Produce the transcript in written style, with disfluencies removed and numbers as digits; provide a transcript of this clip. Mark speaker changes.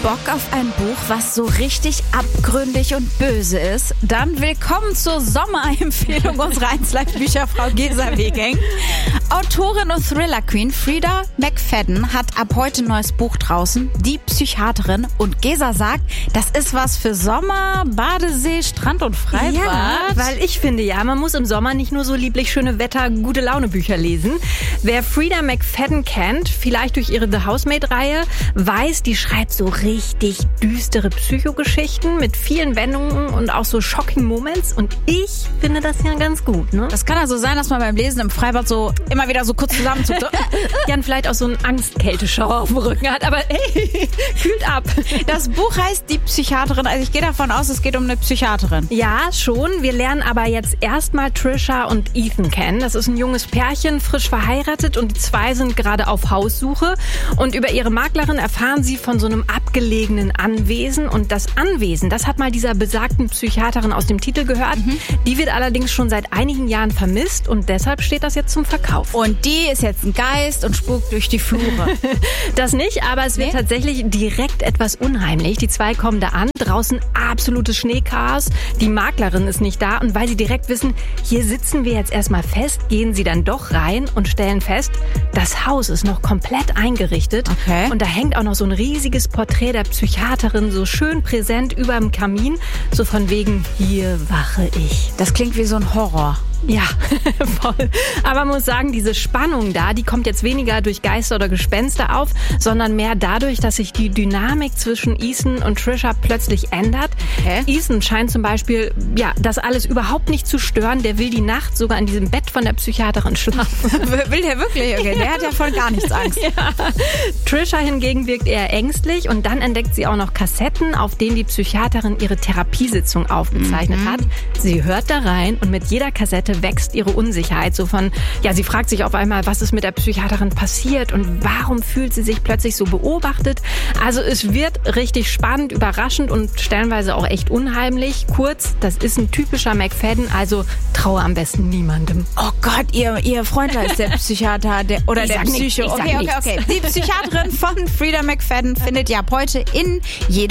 Speaker 1: Bock auf ein Buch, was so richtig abgründig und böse ist? Dann willkommen zur Sommerempfehlung unserer 1Live-Bücherfrau Gesa Wegenk. Autorin und Thriller-Queen Freida McFadden hat ab heute ein neues Buch draußen, Die Psychiaterin. Und Gesa sagt, das ist was für Sommer, Badesee, Strand und Freibad.
Speaker 2: Ja, weil ich finde man muss im Sommer nicht nur so lieblich schöne Wetter, gute Laune Bücher lesen. Wer Freida McFadden kennt, vielleicht durch ihre The Housemaid-Reihe, weiß, die schreibt so richtig düstere Psychogeschichten mit vielen Wendungen und auch so shocking Moments. Und ich finde das ja ganz gut, ne?
Speaker 1: Das kann also sein, dass man beim Lesen im Freibad so immer wieder so kurz zusammenzuckt.
Speaker 2: Jan vielleicht auch so einen Angstkälteschauer auf dem Rücken hat, aber hey, kühlt ab.
Speaker 1: Das Buch heißt Die Psychiaterin. Also ich gehe davon aus, es geht um eine Psychiaterin.
Speaker 2: Ja, schon. Wir lernen aber jetzt erstmal Trisha und Ethan kennen. Das ist ein junges Pärchen, frisch verheiratet, und die zwei sind gerade auf Haussuche. Und über ihre Maklerin erfahren sie von so einem abgelegenen Anwesen. Und das Anwesen, das hat mal dieser besagten Psychiaterin aus dem Titel gehört. Die wird allerdings schon seit einigen Jahren vermisst und deshalb steht das jetzt zum Verkauf.
Speaker 1: Und die ist jetzt ein Geist und spukt durch die Flure.
Speaker 2: Das nicht, aber es wird tatsächlich direkt etwas unheimlich. Die zwei kommen da an, draußen absolutes Schneechaos. Die Maklerin ist nicht da und weil sie direkt wissen, hier sitzen wir jetzt erstmal fest, gehen sie dann doch rein und stellen fest, das Haus ist noch komplett eingerichtet.
Speaker 1: Okay.
Speaker 2: Und da hängt auch noch so ein riesiges Porträt der Psychiaterin so schön präsent über dem Kamin. So von wegen, hier wache ich.
Speaker 1: Das klingt wie so ein Horror.
Speaker 2: Ja, voll. Aber man muss sagen, diese Spannung da, die kommt jetzt weniger durch Geister oder Gespenster auf, sondern mehr dadurch, dass sich die Dynamik zwischen Ethan und Trisha plötzlich ändert.
Speaker 1: Okay.
Speaker 2: Ethan scheint zum Beispiel, das alles überhaupt nicht zu stören. Der will die Nacht sogar in diesem Bett von der Psychiaterin schlafen.
Speaker 1: Will der wirklich? Okay, der hat ja voll gar nichts Angst.
Speaker 2: Ja. Trisha hingegen wirkt eher ängstlich und dann entdeckt sie auch noch Kassetten, auf denen die Psychiaterin ihre Therapiesitzung aufgezeichnet hat. Sie hört da rein und mit jeder Kassette wächst ihre Unsicherheit. So von, sie fragt sich auf einmal, was ist mit der Psychiaterin passiert und warum fühlt sie sich plötzlich so beobachtet. Also es wird richtig spannend, überraschend und stellenweise auch echt unheimlich. Kurz, das ist ein typischer McFadden, also traue am besten niemandem.
Speaker 1: Oh Gott, ihr Freund da ist der Psychiater der Psycho. Okay. Die Psychiaterin von Freida McFadden findet ihr ab heute in jedem